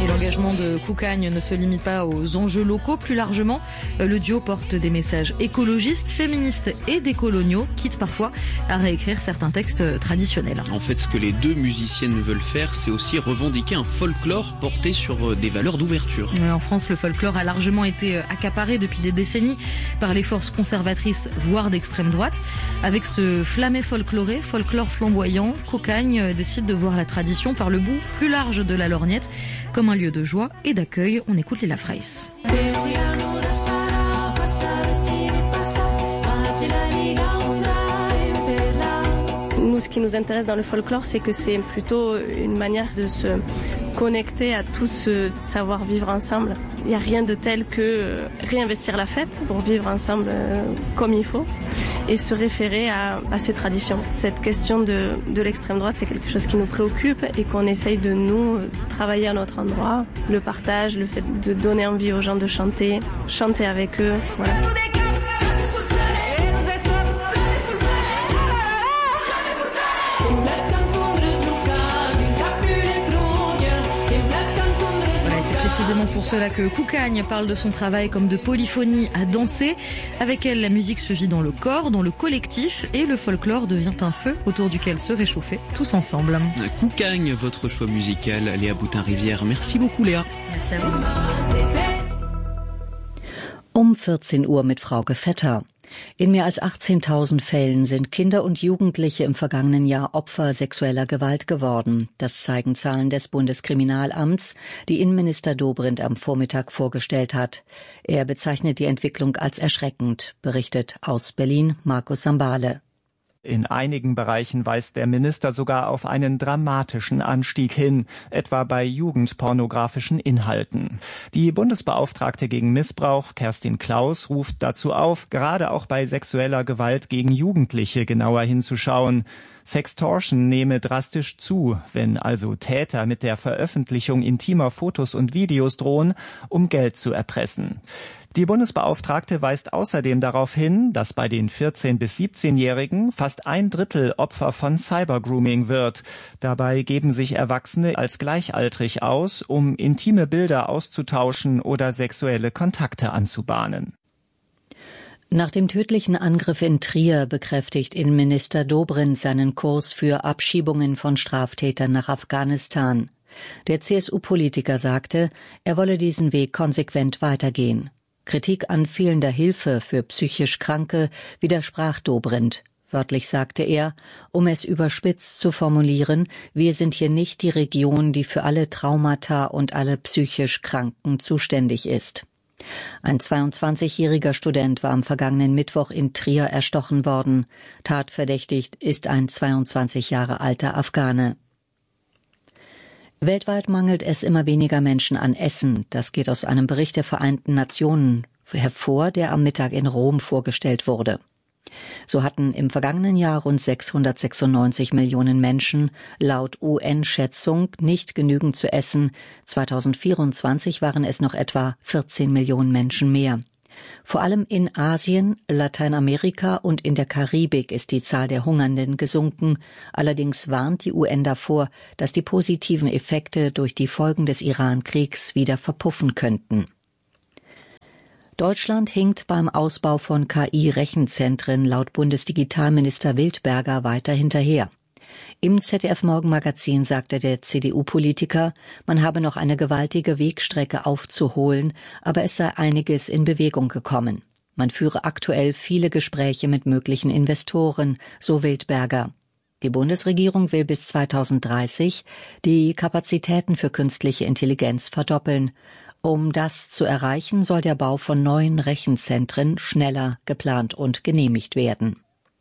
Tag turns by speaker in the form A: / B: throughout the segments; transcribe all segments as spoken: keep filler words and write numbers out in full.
A: Et l'engagement de Koukagne ne se limite pas aux enjeux locaux. Plus largement, le duo porte des messages écologistes, féministes et décoloniaux, quitte parfois à réécrire certains textes traditionnels.
B: En fait, ce que les deux musiciennes veulent faire, c'est aussi revendiquer un folklore porté sur des valeurs d'ouverture.
A: En France, le folklore a largement été accaparé depuis des décennies par les forces conservatrices, voire d'extrême droite. Avec ce flamé folkloré, folklore flamboyant, Koukagne décide de voir la tradition par le bout plus large de la lorgnette, comme un lieu de joie et d'accueil. On écoute Lila Freis.
C: Nous, ce qui nous intéresse dans le folklore, c'est que c'est plutôt une manière de se connecter à tout ce savoir-vivre ensemble. Il n'y a rien de tel que réinvestir la fête pour vivre ensemble comme il faut et se référer à, à ces traditions. Cette question de, de l'extrême droite, c'est quelque chose qui nous préoccupe et qu'on essaye de nous travailler à notre endroit. Le partage, le fait de donner envie aux gens de chanter, chanter avec eux, voilà.
A: Précisément pour cela que Koukagne parle de son travail comme de polyphonie à danser. Avec elle, la musique se vit dans le corps, dans le collectif, et le folklore devient un feu autour duquel se réchauffer tous ensemble.
B: Koukagne, votre choix musical, Léa Boutin-Rivière. Merci beaucoup Léa.
A: Merci à vous.
D: Um vierzehn Uhr mit Frauke Vetter. In mehr als achtzehntausend Fällen sind Kinder und Jugendliche im vergangenen Jahr Opfer sexueller Gewalt geworden. Das zeigen Zahlen des Bundeskriminalamts, die Innenminister Dobrindt am Vormittag vorgestellt hat. Er bezeichnet die Entwicklung als erschreckend, berichtet aus Berlin Markus Sambale.
E: In einigen Bereichen weist der Minister sogar auf einen dramatischen Anstieg hin, etwa bei jugendpornografischen Inhalten. Die Bundesbeauftragte gegen Missbrauch, Kerstin Klaus, ruft dazu auf, gerade auch bei sexueller Gewalt gegen Jugendliche genauer hinzuschauen. Sextortion nehme drastisch zu, wenn also Täter mit der Veröffentlichung intimer Fotos und Videos drohen, um Geld zu erpressen. Die Bundesbeauftragte weist außerdem darauf hin, dass bei den vierzehn- bis siebzehnjährigen fast ein Drittel Opfer von Cybergrooming wird. Dabei geben sich Erwachsene als gleichaltrig aus, um intime Bilder auszutauschen oder sexuelle Kontakte anzubahnen.
D: Nach dem tödlichen Angriff in Trier bekräftigt Innenminister Dobrindt seinen Kurs für Abschiebungen von Straftätern nach Afghanistan. Der C S U-Politiker sagte, er wolle diesen Weg konsequent weitergehen. Kritik an fehlender Hilfe für psychisch Kranke widersprach Dobrindt. Wörtlich sagte er, um es überspitzt zu formulieren, wir sind hier nicht die Region, die für alle Traumata und alle psychisch Kranken zuständig ist. Ein zweiundzwanzigjähriger Student war am vergangenen Mittwoch in Trier erstochen worden. Tatverdächtigt ist ein zweiundzwanzig Jahre alter Afghane. Weltweit mangelt es immer weniger Menschen an Essen. Das geht aus einem Bericht der Vereinten Nationen hervor, der am Mittag in Rom vorgestellt wurde. So hatten im vergangenen Jahr rund sechshundertsechsundneunzig Millionen Menschen laut U N-Schätzung nicht genügend zu essen. zweitausendvierundzwanzig waren es noch etwa vierzehn Millionen Menschen mehr. Vor allem in Asien, Lateinamerika und in der Karibik ist die Zahl der Hungernden gesunken. Allerdings warnt die U N davor, dass die positiven Effekte durch die Folgen des Iran-Kriegs wieder verpuffen könnten. Deutschland hinkt beim Ausbau von K I-Rechenzentren laut Bundesdigitalminister Wildberger weiter hinterher. Im Z D F-Morgenmagazin sagte der C D U-Politiker, man habe noch eine gewaltige Wegstrecke aufzuholen, aber es sei einiges in Bewegung gekommen. Man führe aktuell viele Gespräche mit möglichen Investoren, so Wildberger. Die Bundesregierung will bis zweitausenddreißig die Kapazitäten für künstliche Intelligenz verdoppeln. Um das zu erreichen, soll der Bau von neuen Rechenzentren schneller geplant und genehmigt werden.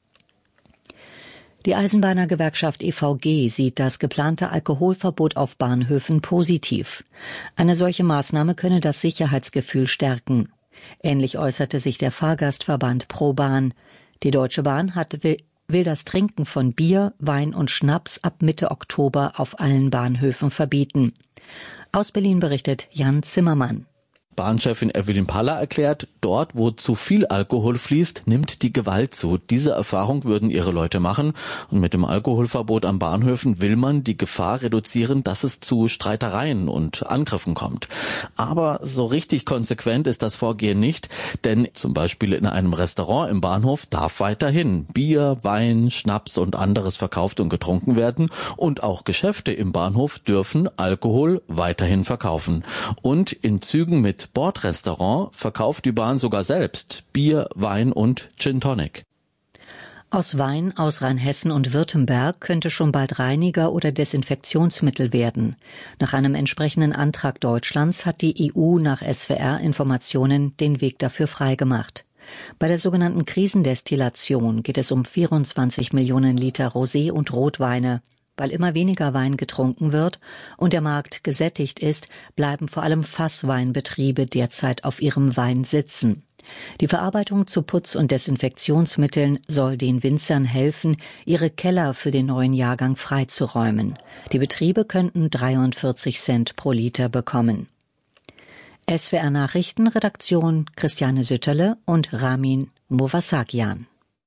D: Die Eisenbahnergewerkschaft E V G sieht das geplante Alkoholverbot auf Bahnhöfen positiv. Eine solche Maßnahme könne das Sicherheitsgefühl stärken. Ähnlich äußerte sich der Fahrgastverband ProBahn. Die Deutsche Bahn hat, will, will das Trinken von Bier, Wein und Schnaps ab Mitte Oktober auf allen Bahnhöfen verbieten. Aus Berlin berichtet Jan Zimmermann.
F: Bahnchefin Evelyn Paller erklärt, dort, wo zu viel Alkohol fließt, nimmt die Gewalt zu. Diese Erfahrung würden ihre Leute machen. Und mit dem Alkoholverbot an Bahnhöfen will man die Gefahr reduzieren, dass es zu Streitereien und Angriffen kommt. Aber so richtig konsequent ist das Vorgehen nicht, denn zum Beispiel in einem Restaurant im Bahnhof darf weiterhin Bier, Wein, Schnaps und anderes verkauft und getrunken werden. Und auch Geschäfte im Bahnhof dürfen Alkohol weiterhin verkaufen. Und in Zügen mit Bordrestaurant verkauft die Bahn sogar selbst Bier, Wein und Gin Tonic.
D: Aus Wein aus Rheinhessen und Württemberg könnte schon bald Reiniger oder Desinfektionsmittel werden. Nach einem entsprechenden Antrag Deutschlands hat die E U nach S W R-Informationen den Weg dafür freigemacht. Bei der sogenannten Krisendestillation geht es um vierundzwanzig Millionen Liter Rosé und Rotweine. Weil immer weniger Wein getrunken wird und der Markt gesättigt ist, bleiben vor allem Fassweinbetriebe derzeit auf ihrem Wein sitzen. Die Verarbeitung zu Putz- und Desinfektionsmitteln soll den Winzern helfen, ihre Keller für den neuen Jahrgang freizuräumen. Die Betriebe könnten dreiundvierzig Cent pro Liter bekommen. S W R Nachrichtenredaktion Christiane Sütterle und Ramin Movasakian.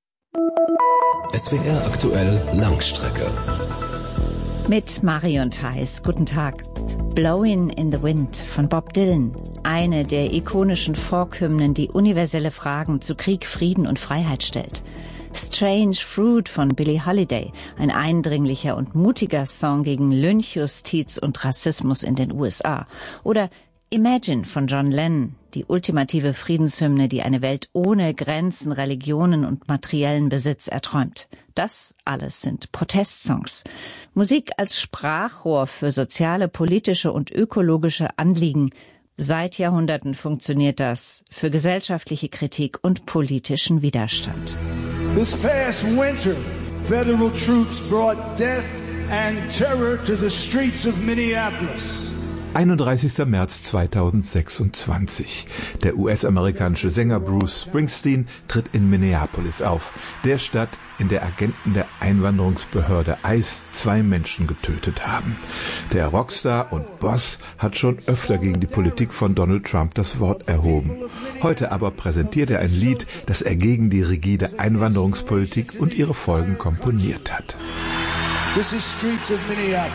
G: S W R aktuell Langstrecke.
H: Mit Marion Theis. Guten Tag. Blowin' in the Wind von Bob Dylan. Eine der ikonischen Folkhymnen, die universelle Fragen zu Krieg, Frieden und Freiheit stellt. Strange Fruit von Billie Holiday. Ein eindringlicher und mutiger Song gegen Lynchjustiz und Rassismus in den U S A. Oder Imagine von John Lennon, die ultimative Friedenshymne, die eine Welt ohne Grenzen, Religionen und materiellen Besitz erträumt. Das alles sind Protestsongs. Musik als Sprachrohr für soziale, politische und ökologische Anliegen. Seit Jahrhunderten funktioniert das für gesellschaftliche Kritik und politischen Widerstand.
I: This past winter, federal troops brought death and terror to the streets of Minneapolis.
J: einunddreißigster März zweitausendsechsundzwanzig. Der U S-amerikanische Sänger Bruce Springsteen tritt in Minneapolis auf, der Stadt, in der Agenten der Einwanderungsbehörde ICE zwei Menschen getötet haben. Der Rockstar und Boss hat schon öfter gegen die Politik von Donald Trump das Wort erhoben. Heute aber präsentiert er ein Lied, das er gegen die rigide Einwanderungspolitik und ihre Folgen komponiert hat.
I: This is Streets of Minneapolis.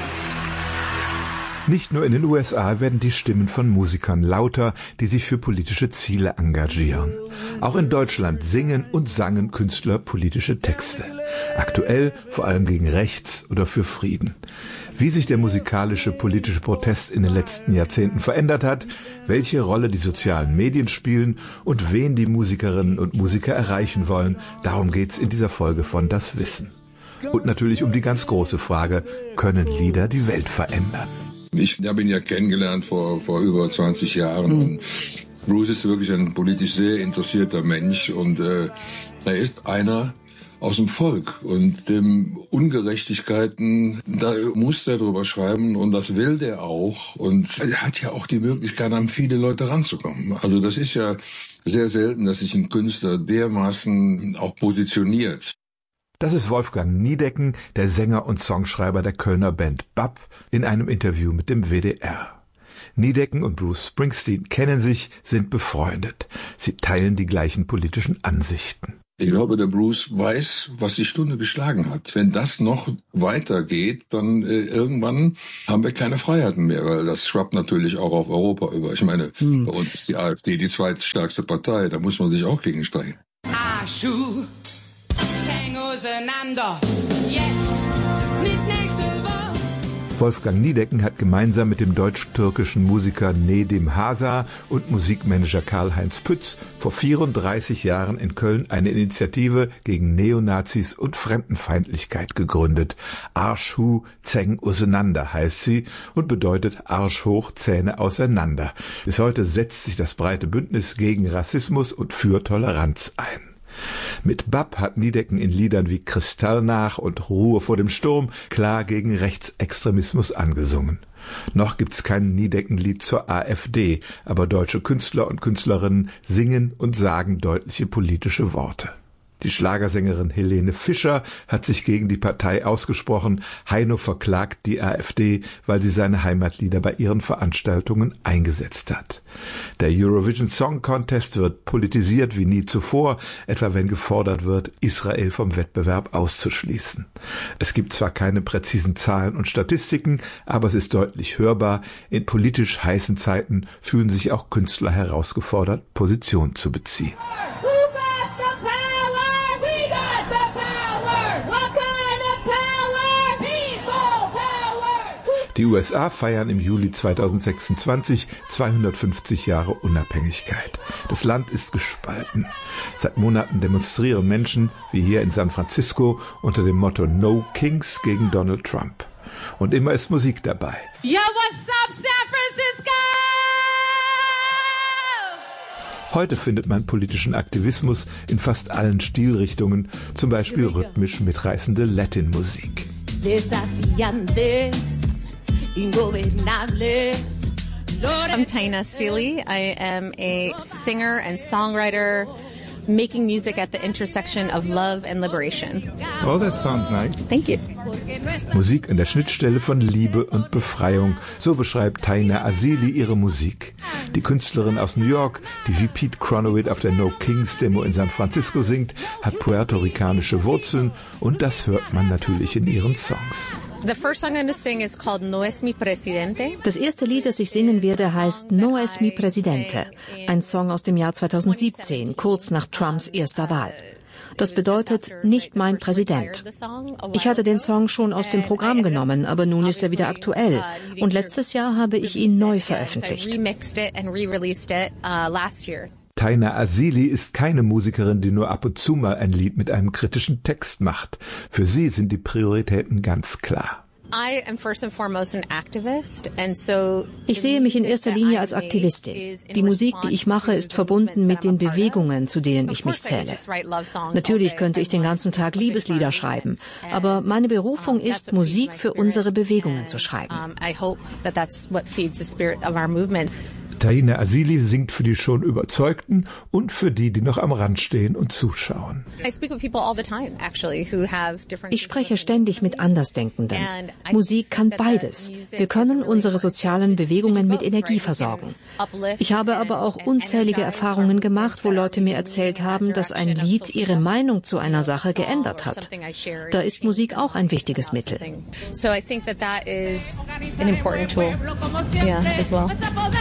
J: Nicht nur in den U S A werden die Stimmen von Musikern lauter, die sich für politische Ziele engagieren. Auch in Deutschland singen und sangen Künstler politische Texte. Aktuell vor allem gegen rechts oder für Frieden. Wie sich der musikalische politische Protest in den letzten Jahrzehnten verändert hat, welche Rolle die sozialen Medien spielen und wen die Musikerinnen und Musiker erreichen wollen, darum geht's in dieser Folge von Das Wissen. Und natürlich um die ganz große Frage, können Lieder die Welt verändern?
K: Ich habe ihn ja kennengelernt vor, vor über zwanzig Jahren. Mhm. Und Bruce ist wirklich ein politisch sehr interessierter Mensch und äh, er ist einer aus dem Volk und dem Ungerechtigkeiten, da muss er drüber schreiben und das will der auch und er hat ja auch die Möglichkeit, an viele Leute ranzukommen. Also das ist ja sehr selten, dass sich ein Künstler dermaßen auch positioniert.
J: Das ist Wolfgang Niedecken, der Sänger und Songschreiber der Kölner Band B A P, in einem Interview mit dem W D R. Niedecken und Bruce Springsteen kennen sich, sind befreundet. Sie teilen die gleichen politischen Ansichten.
K: Ich glaube, der Bruce weiß, was die Stunde geschlagen hat. Wenn das noch weitergeht, dann äh, irgendwann haben wir keine Freiheiten mehr, weil das schwappt natürlich auch auf Europa über. Ich meine, hm. bei uns ist die AfD die zweitstärkste Partei, da muss man sich auch gegen strengen.
J: Wolfgang Niedecken hat gemeinsam mit dem deutsch-türkischen Musiker Nedim Hazar und Musikmanager Karl-Heinz Pütz vor vierunddreißig Jahren in Köln eine Initiative gegen Neonazis und Fremdenfeindlichkeit gegründet. Arsch hu, Zeng auseinander heißt sie und bedeutet Arsch hoch, Zähne auseinander. Bis heute setzt sich das breite Bündnis gegen Rassismus und für Toleranz ein. Mit B A P hat Niedecken in Liedern wie Kristallnach und Ruhe vor dem Sturm klar gegen Rechtsextremismus angesungen. Noch gibt's kein Niedecken-Lied zur AfD, aber deutsche Künstler und Künstlerinnen singen und sagen deutliche politische Worte. Die Schlagersängerin Helene Fischer hat sich gegen die Partei ausgesprochen. Heino verklagt die AfD, weil sie seine Heimatlieder bei ihren Veranstaltungen eingesetzt hat. Der Eurovision Song Contest wird politisiert wie nie zuvor, etwa wenn gefordert wird, Israel vom Wettbewerb auszuschließen. Es gibt zwar keine präzisen Zahlen und Statistiken, aber es ist deutlich hörbar. In politisch heißen Zeiten fühlen sich auch Künstler herausgefordert, Position zu beziehen. Die U S A feiern im Juli zweitausendsechsundzwanzig zweihundertfünfzig Jahre Unabhängigkeit. Das Land ist gespalten. Seit Monaten demonstrieren Menschen, wie hier in San Francisco, unter dem Motto No Kings gegen Donald Trump. Und immer ist Musik dabei.
L: Yeah, what's up, San Francisco?
J: Heute findet man politischen Aktivismus in fast allen Stilrichtungen, zum Beispiel rhythmisch mitreißende Latin-Musik.
M: I'm Taina Seely. I am a singer and songwriter making music at the intersection of love and liberation.
J: Oh, that sounds nice.
M: Thank you.
J: Musik an der Schnittstelle von Liebe und Befreiung. So beschreibt Taina Asili ihre Musik. Die Künstlerin aus New York, die wie Pete Chronowit auf der No Kings Demo in San Francisco singt, hat puerto-ricanische Wurzeln und das hört man natürlich in ihren Songs.
M: The first song I'm going to sing is called No es mi presidente.
N: Das erste Lied, das ich singen werde, heißt No es mi presidente. Ein Song aus dem Jahr zweitausendsiebzehn, kurz nach Trumps erster Wahl. Das bedeutet, nicht mein Präsident. Ich hatte den Song schon aus dem Programm genommen, aber nun ist er wieder aktuell. Und letztes Jahr habe ich ihn neu veröffentlicht.
J: Taina Asili ist keine Musikerin, die nur ab und zu mal ein Lied mit einem kritischen Text macht. Für sie sind die Prioritäten ganz klar.
N: Ich sehe mich in erster Linie als Aktivistin. Die Musik, die ich mache, ist verbunden mit den Bewegungen, zu denen ich mich zähle. Natürlich könnte ich den ganzen Tag Liebeslieder schreiben, aber meine Berufung ist, Musik für unsere Bewegungen zu schreiben.
J: Taina Asili singt für die schon Überzeugten und für die, die noch am Rand stehen und zuschauen.
N: Ich spreche ständig mit Andersdenkenden. Musik kann beides. Wir können unsere sozialen Bewegungen mit Energie versorgen. Ich habe aber auch unzählige Erfahrungen gemacht, wo Leute mir erzählt haben, dass ein Lied ihre Meinung zu einer Sache geändert hat. Da ist Musik auch ein wichtiges Mittel.
M: So I think that that is an important tool, yeah, as well.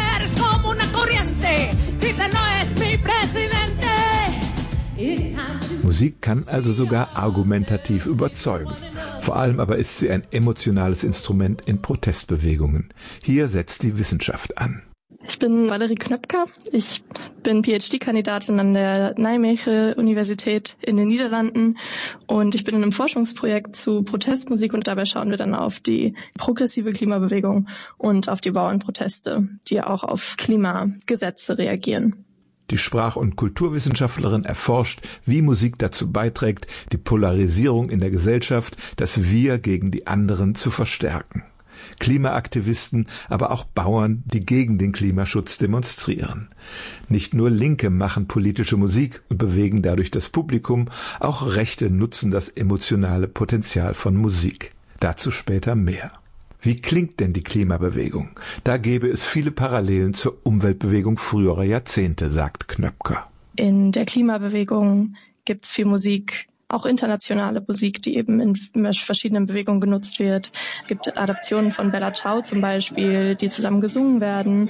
J: Musik kann also sogar argumentativ überzeugen. Vor allem aber ist sie ein emotionales Instrument in Protestbewegungen. Hier setzt die Wissenschaft an.
O: Ich bin Valerie Knöpker. Ich bin P H D-Kandidatin an der Nijmegen-Universität in den Niederlanden und ich bin in einem Forschungsprojekt zu Protestmusik und dabei schauen wir dann auf die progressive Klimabewegung und auf die Bauernproteste, die auch auf Klimagesetze reagieren.
J: Die Sprach- und Kulturwissenschaftlerin erforscht, wie Musik dazu beiträgt, die Polarisierung in der Gesellschaft, das Wir gegen die anderen zu verstärken. Klimaaktivisten, aber auch Bauern, die gegen den Klimaschutz demonstrieren. Nicht nur Linke machen politische Musik und bewegen dadurch das Publikum, auch Rechte nutzen das emotionale Potenzial von Musik. Dazu später mehr. Wie klingt denn die Klimabewegung? Da gäbe es viele Parallelen zur Umweltbewegung früherer Jahrzehnte, sagt Knöpker.
O: In der Klimabewegung gibt es viel Musik, auch internationale Musik, die eben in verschiedenen Bewegungen genutzt wird. Es gibt Adaptionen von Bella Ciao zum Beispiel, die zusammen gesungen werden.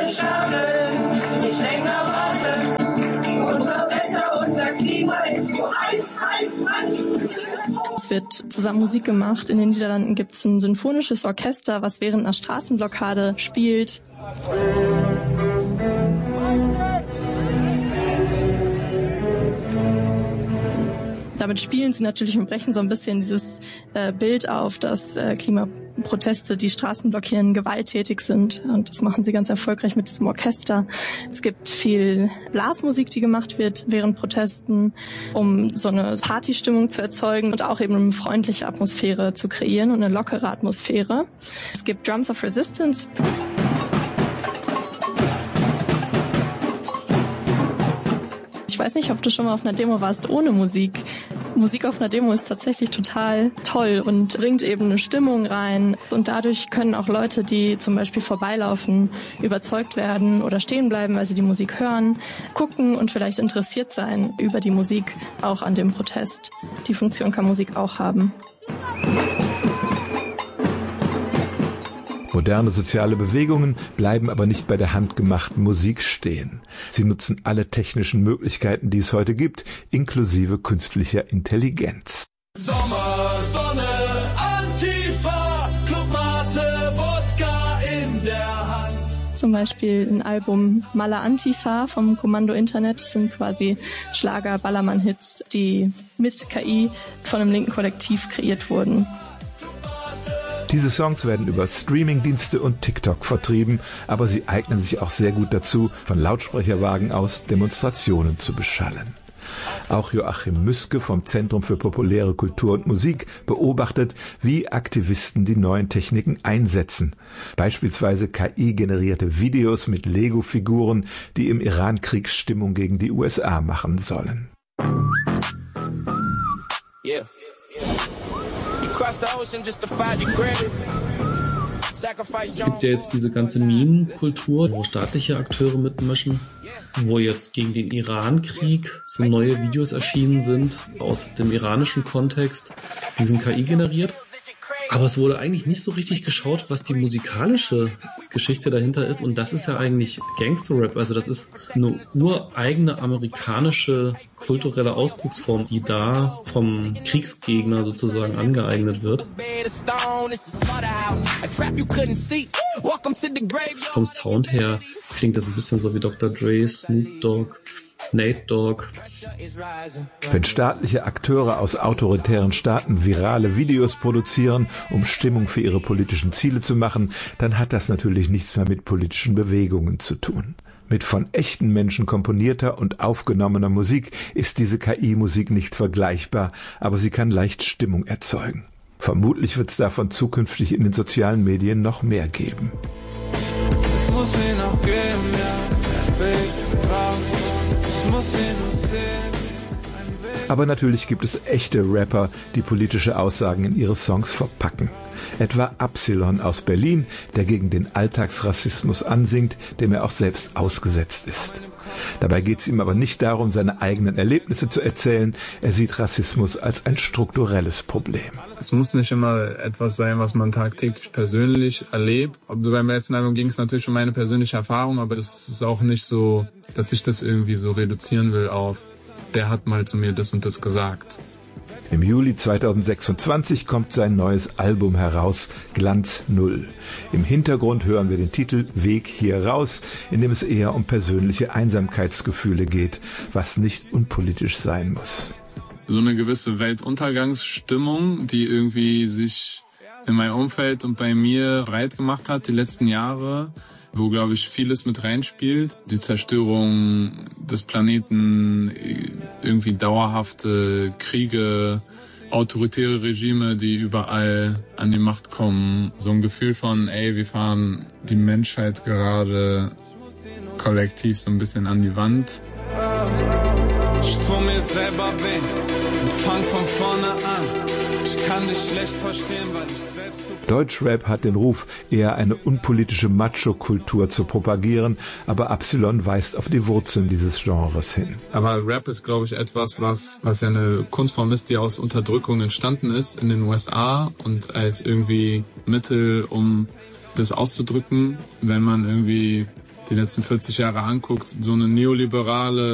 O: Es wird zusammen Musik gemacht. In den Niederlanden gibt es ein symphonisches Orchester, was während einer Straßenblockade spielt. Damit spielen sie natürlich und brechen so ein bisschen dieses äh, Bild auf, dass äh, Klimaproteste, die Straßen blockieren, gewalttätig sind. Und das machen sie ganz erfolgreich mit diesem Orchester. Es gibt viel Blasmusik, die gemacht wird während Protesten, um so eine Partystimmung zu erzeugen und auch eben eine freundliche Atmosphäre zu kreieren und eine lockere Atmosphäre. Es gibt Drums of Resistance. Ich weiß nicht, ob du schon mal auf einer Demo warst ohne Musik. Musik auf einer Demo ist tatsächlich total toll und bringt eben eine Stimmung rein. Und dadurch können auch Leute, die zum Beispiel vorbeilaufen, überzeugt werden oder stehen bleiben, weil sie die Musik hören, gucken und vielleicht interessiert sein über die Musik auch an dem Protest. Die Funktion kann Musik auch haben.
J: Moderne soziale Bewegungen bleiben aber nicht bei der handgemachten Musik stehen. Sie nutzen alle technischen Möglichkeiten, die es heute gibt, inklusive künstlicher Intelligenz.
P: Sommer, Sonne, Antifa, Clubmate, Wodka in der Hand.
O: Zum Beispiel ein Album Mala Antifa vom Kommando Internet. Das sind quasi Schlager-Ballermann-Hits, die mit K I von einem linken Kollektiv kreiert wurden.
J: Diese Songs werden über Streamingdienste und TikTok vertrieben, aber sie eignen sich auch sehr gut dazu, von Lautsprecherwagen aus Demonstrationen zu beschallen. Auch Joachim Müske vom Zentrum für populäre Kultur und Musik beobachtet, wie Aktivisten die neuen Techniken einsetzen. Beispielsweise K I-generierte Videos mit Lego-Figuren, die im Iran Kriegsstimmung gegen die U S A machen sollen.
Q: Yeah.
R: Es gibt ja jetzt diese ganze Meme-Kultur, wo staatliche Akteure mitmischen, wo jetzt gegen den Iran-Krieg so neue Videos erschienen sind aus dem iranischen Kontext. Die sind K I generiert. Aber es wurde eigentlich nicht so richtig geschaut, was die musikalische Geschichte dahinter ist. Und das ist ja eigentlich Gangster-Rap. Also das ist eine ureigene amerikanische kulturelle Ausdrucksform, die da vom Kriegsgegner sozusagen angeeignet wird. Vom Sound her klingt das ein bisschen so wie Doktor Dre, Snoop Dogg, Nate Dogg.
J: Wenn staatliche Akteure aus autoritären Staaten virale Videos produzieren, um Stimmung für ihre politischen Ziele zu machen, dann hat das natürlich nichts mehr mit politischen Bewegungen zu tun. Mit von echten Menschen komponierter und aufgenommener Musik ist diese K I-Musik nicht vergleichbar, aber sie kann leicht Stimmung erzeugen. Vermutlich wird es davon zukünftig in den sozialen Medien noch mehr geben.
P: Es muss ihn auch geben, ja, der Weg raus.
J: Aber natürlich gibt es echte Rapper, die politische Aussagen in ihre Songs verpacken. Etwa Absilon aus Berlin, der gegen den Alltagsrassismus ansingt, dem er auch selbst ausgesetzt ist. Dabei geht es ihm aber nicht darum, seine eigenen Erlebnisse zu erzählen. Er sieht Rassismus als ein strukturelles Problem.
S: Es muss nicht immer etwas sein, was man tagtäglich persönlich erlebt. Also beim letzten Album ging es natürlich um meine persönliche Erfahrung, aber es ist auch nicht so, dass ich das irgendwie so reduzieren will auf, der hat mal zu mir das und das gesagt.
J: Im Juli zweitausendsechsundzwanzig kommt sein neues Album heraus, Glanz Null. Im Hintergrund hören wir den Titel Weg hier raus, in dem es eher um persönliche Einsamkeitsgefühle geht, was nicht unpolitisch sein muss.
S: So eine gewisse Weltuntergangsstimmung, die irgendwie sich in meinem Umfeld und bei mir breit gemacht hat die letzten Jahre, wo, glaube ich, vieles mit reinspielt. Die Zerstörung des Planeten, irgendwie dauerhafte Kriege, autoritäre Regime, die überall an die Macht kommen. So ein Gefühl von, ey, wir fahren die Menschheit gerade kollektiv so ein bisschen an die Wand.
P: Ich tu mir selber weh und fang von vorne an. Ich kann dich schlecht verstehen, weil ich selbst...
J: Deutschrap hat den Ruf, eher eine unpolitische Macho-Kultur zu propagieren, aber Absilon weist auf die Wurzeln dieses Genres hin.
S: Aber Rap ist, glaube ich, etwas, was, was ja eine Kunstform ist, die aus Unterdrückung entstanden ist in den U S A und als irgendwie Mittel, um das auszudrücken, wenn man irgendwie die letzten vierzig Jahre anguckt, so eine neoliberale